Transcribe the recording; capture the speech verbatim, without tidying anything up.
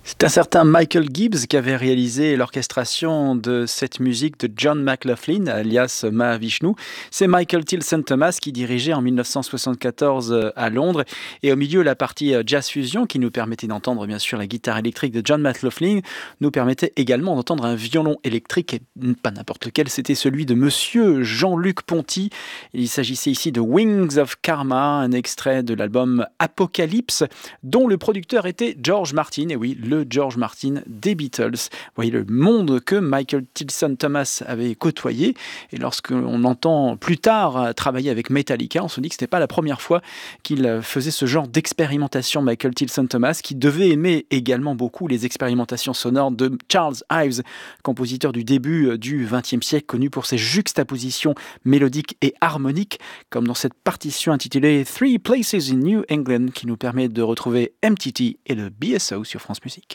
C'est un certain Michael Gibbs qui avait réalisé l'orchestration de cette musique de John McLaughlin, alias Mahavishnu. C'est Michael Tilson Thomas qui dirigeait en mille neuf cent soixante-quatorze à Londres. Et au milieu, la partie jazz fusion qui nous permettait d'entendre bien sûr la guitare électrique de John McLaughlin nous permettait également d'entendre un violon électrique, et pas n'importe lequel, c'était celui de monsieur Jean-Luc Ponty. Il s'agissait ici de Wings of Karma, un extrait de l'album Apocalypse, dont le producteur était George Martin. Et oui, le George Martin des Beatles. Vous voyez le monde que Michael Tilson Thomas avait côtoyé. Et lorsqu'on entend plus tard travailler avec Metallica, on se dit que ce n'était pas la première fois qu'il faisait ce genre d'expérimentation. Michael Tilson Thomas, qui devait aimer également beaucoup les expérimentations sonores de Charles Ives, compositeur du début du vingtième siècle, connu pour ses juxtapositions mélodiques et harmoniques, comme dans cette partition intitulée Three Places in New England, qui nous permet de retrouver M T T et le B S O sur France Musique.